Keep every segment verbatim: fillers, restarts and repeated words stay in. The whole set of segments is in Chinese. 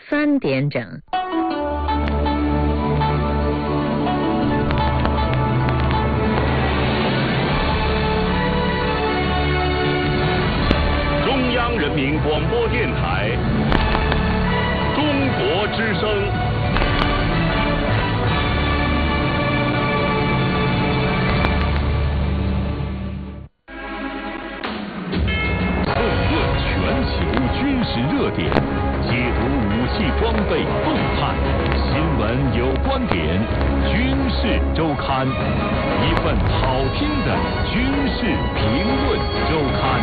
三点整。 中央人民广播电台，中国之声。军事热点，解读武器装备动态，新闻有观点，军事周刊，一份好听的军事评论周刊。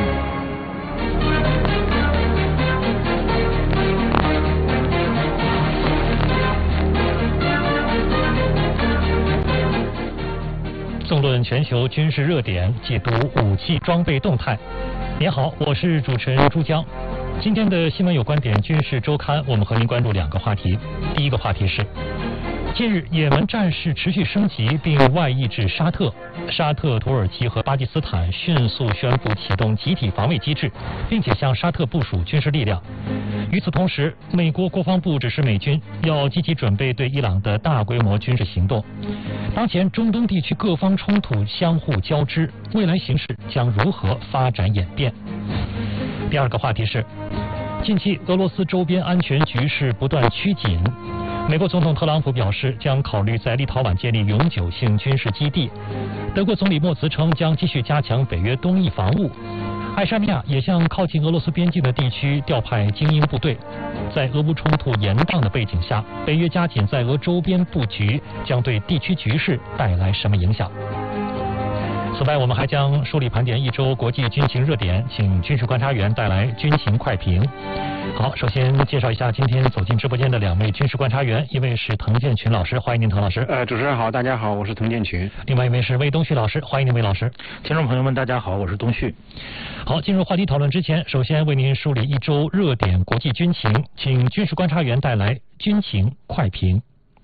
纵论全球军事热点，解读武器装备动态。您好，我是主持人朱江。今天的新闻有观点军事周刊，我们和您关注两个话题。第一个话题是，近日也门战事持续升级并外溢至沙特，沙特、土耳其和巴基斯坦迅速宣布启动集体防卫机制，并且向沙特部署军事力量。与此同时，美国国防部指示美军要积极准备对伊朗的大规模军事行动。当前中东地区各方冲突相互交织，未来形势将如何发展演变？第二个话题是，近期俄罗斯周边安全局势不断趋紧，美国总统特朗普表示将考虑在立陶宛建立永久性军事基地，德国总理默茨称将继续加强北约东翼防务，爱沙尼亚也向靠近俄罗斯边境的地区调派精英部队。在俄乌冲突延宕的背景下，北约加紧在俄周边布局，将对地区局势带来什么影响？此外，我们还将梳理盘点一周国际军情热点，请军事观察员带来军情快评。好，首先介绍一下今天走进直播间的两位军事观察员，一位是滕建群老师，欢迎您滕老师。 呃，主持人好，大家好，我是滕建群。 另外一位是魏东旭老师，欢迎您魏老师。 听众朋友们，大家好，我是东旭。 好，进入话题讨论之前，首先为您梳理一周热点国际军情，请军事观察员带来军情快评。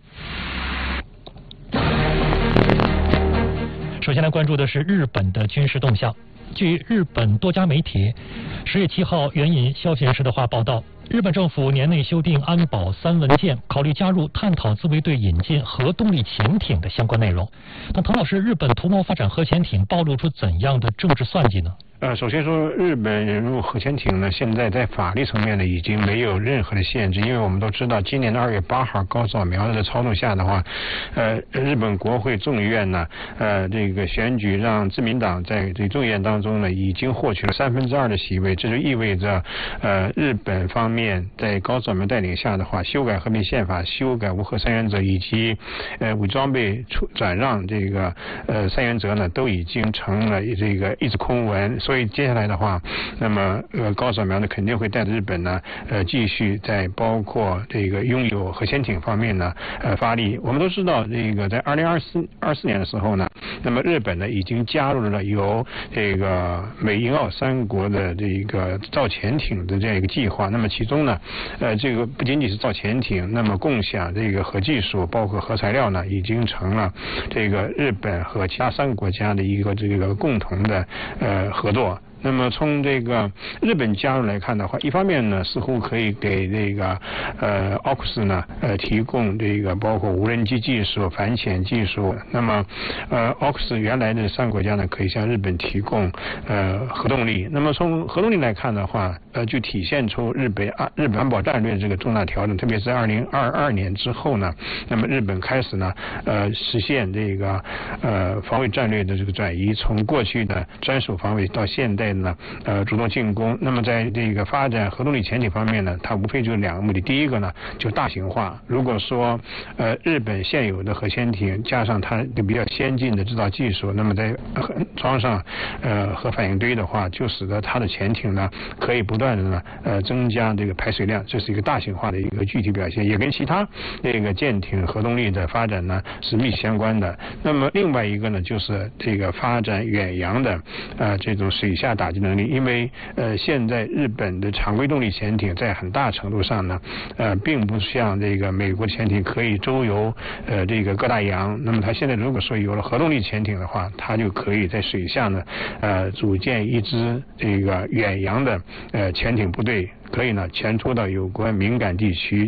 首先来关注的是日本的军事动向。据日本多家媒体十月七号援引消息人士的话报道，日本政府年内修订安保三文件，考虑加入探讨自卫队引进核动力潜艇的相关内容。那滕老师，日本图谋发展核潜艇暴露出怎样的政治算计呢？ 呃，首先说，日本引入核潜艇呢，现在在法律层面呢已经没有任何的限制，因为我们都知道，今年的二月八号高扫描的操纵下的话，呃，日本国会众议院呢，呃，这个选举让自民党在这众议院当中呢，已经获取了三分之二的席位，这就意味着，呃，日本方面在高扫描带领下的话，修改和平宪法、修改无核三原则以及呃武装备出转让这个呃三原则呢，都已经成了这个一纸空文。所以接下来的话，那么呃高扫描呢肯定会带着日本呢呃继续在包括这个拥有核潜艇方面呢呃发力。我们都知道这个在二零二四二四年的时候呢，那么日本呢已经加入了由这个美英澳三国的这个造潜艇的这样一个计划。那么其中呢呃这个不仅仅是造潜艇，那么共享这个核技术包括核材料呢，已经成了这个日本和其他三个国家的一个这个共同的呃合作。那么从这个日本加入来看的话，一方面呢，似乎可以给这个呃奥克斯呢呃提供这个包括无人机技术、反潜技术。那么呃奥克斯原来的三个国家呢，可以向日本提供呃核动力。那么从核动力来看的话，呃就体现出日本啊日本安保战略这个重大调整，特别是二零二二年之后呢，那么日本开始呢呃实现这个呃防卫战略的这个转移，从过去的专属防卫到现代呢，呃，主动进攻。那么在这个发展核动力潜艇方面呢，它无非就是两个目的。第一个呢，就大型化。如果说呃日本现有的核潜艇加上它的比较先进的制造技术，那么在装上呃核反应堆的话，就使得它的潜艇呢可以不断的呢呃增加这个排水量，这是一个大型化的一个具体表现，也跟其他这个舰艇核动力的发展呢是密切相关的。那么另外一个呢，就是这个发展远洋的呃这种水下打击能力，因为呃现在日本的常规动力潜艇在很大程度上呢，呃并不像这个美国潜艇可以周游呃这个各大洋。那么它现在如果说有了核动力潜艇的话，它就可以在水下呢呃组建一支这个远洋的呃潜艇部队，可以呢潜出到有关敏感地区。